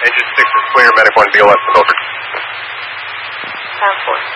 Engine 6 is clear, medic 1 BLS, over. Time 4.